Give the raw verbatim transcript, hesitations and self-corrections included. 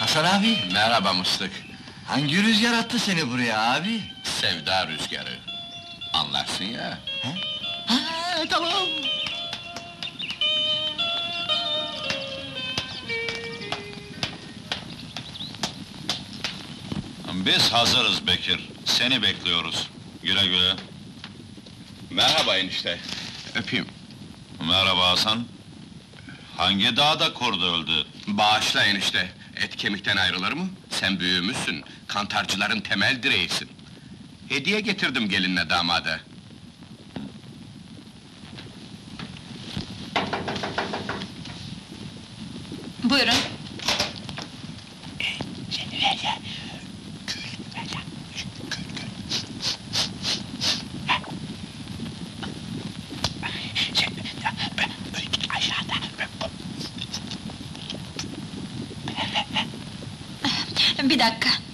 Hasan abi, Merhaba Mıstık. hangi rüzgar attı seni buraya abi? Sevda rüzgarı. Anlarsın ya. Ha, tamam. Biz hazırız Bekir, seni bekliyoruz. Güle güle. Merhaba enişte. Öpeyim. Merhaba Hasan. Hangi dağda kurdu öldü? Bağışla enişte. Et kemikten ayrılır mı? Sen büyümüşsün. Kantarcıların temel direğisin. Hediye getirdim gelinle damada. Buyurun. Bir dakika.